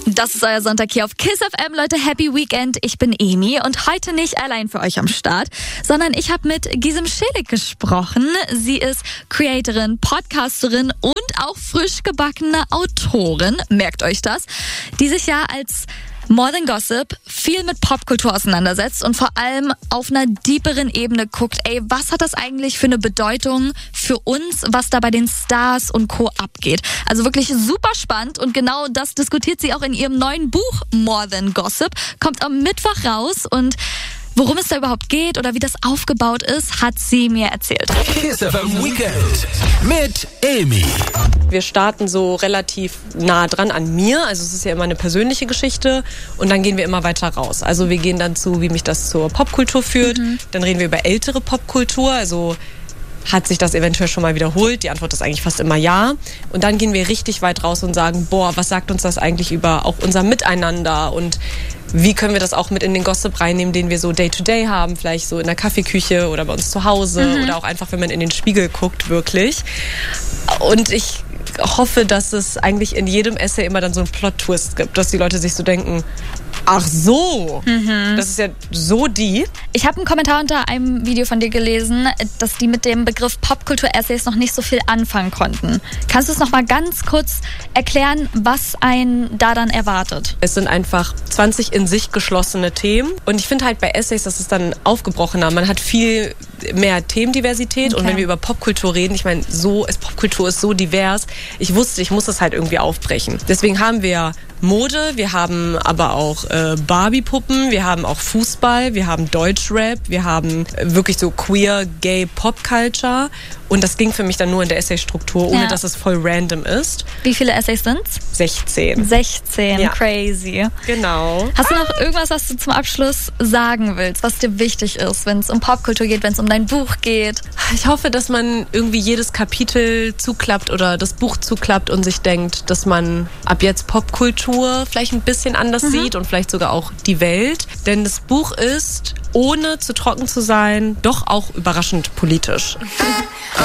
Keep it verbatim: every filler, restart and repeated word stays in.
Das ist euer Sonntag hier auf KISS F M, Leute. Happy Weekend. Ich bin Emi und heute nicht allein für euch am Start, sondern ich habe mit Gisem Schelig gesprochen. Sie ist Creatorin, Podcasterin und auch frisch gebackene Autorin, merkt euch das, die sich ja als More Than Gossip viel mit Popkultur auseinandersetzt und vor allem auf einer deeperen Ebene guckt, ey, was hat das eigentlich für eine Bedeutung für uns, was da bei den Stars und Co. abgeht. Also wirklich super spannend und genau das diskutiert sie auch in ihrem neuen Buch More Than Gossip. Kommt am Mittwoch raus und worum es da überhaupt geht oder wie das aufgebaut ist, hat sie mir erzählt. KISS F M Weekend mit Emi. Wir starten so relativ nah dran an mir, also es ist ja immer eine persönliche Geschichte und dann gehen wir immer weiter raus. Also wir gehen dann zu, wie mich das zur Popkultur führt, mhm. Dann reden wir über ältere Popkultur, also hat sich das eventuell schon mal wiederholt? Die Antwort ist eigentlich fast immer ja. Und dann gehen wir richtig weit raus und sagen, boah, was sagt uns das eigentlich über auch unser Miteinander und wie können wir das auch mit in den Gossip reinnehmen, den wir so Day-to-Day haben, vielleicht so in der Kaffeeküche oder bei uns zu Hause mhm. oder auch einfach, wenn man in den Spiegel guckt, wirklich. Und ich hoffe, dass es eigentlich in jedem Essay immer dann so einen Plot-Twist gibt, dass die Leute sich so denken, ach so, mhm. das ist ja so deep. Ich habe einen Kommentar unter einem Video von dir gelesen, dass die mit dem Begriff Popkultur-Essays noch nicht so viel anfangen konnten. Kannst du es noch mal ganz kurz erklären, was einen da dann erwartet? Es sind einfach zwanzig in sich geschlossene Themen und ich finde halt bei Essays, dass es dann aufgebrochener. Man hat viel mehr Themendiversität okay. Und wenn wir über Popkultur reden, ich meine, so ist Popkultur ist so divers. Ich wusste, ich muss das halt irgendwie aufbrechen. Deswegen haben wir Mode, wir haben aber auch äh, Barbie-Puppen, wir haben auch Fußball, wir haben Deutschrap, wir haben äh, wirklich so queer, gay Pop-Culture und das ging für mich dann nur in der Essay-Struktur, ohne ja. dass es voll random ist. Wie viele Essays sind's? sechzehn. sechzehn, ja. Crazy. Genau. Hast du noch irgendwas, was du zum Abschluss sagen willst, was dir wichtig ist, wenn es um Popkultur geht, wenn es um dein Buch geht? Ich hoffe, dass man irgendwie jedes Kapitel zuklappt oder das Buch zuklappt und sich denkt, dass man ab jetzt Popkultur vielleicht ein bisschen anders mhm. sieht und vielleicht sogar auch die Welt. Denn das Buch ist, ohne zu trocken zu sein, doch auch überraschend politisch.